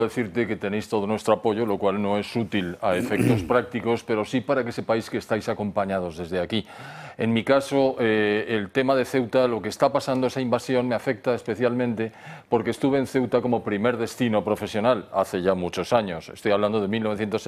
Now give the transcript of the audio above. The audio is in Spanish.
Decirte que tenéis todo nuestro apoyo, lo cual no es útil a efectos prácticos, pero sí para que sepáis que estáis acompañados desde aquí. En mi caso, el tema de Ceuta, lo que está pasando, esa invasión, me afecta especialmente porque estuve en Ceuta como primer destino profesional hace ya muchos años. Estoy hablando de 1970.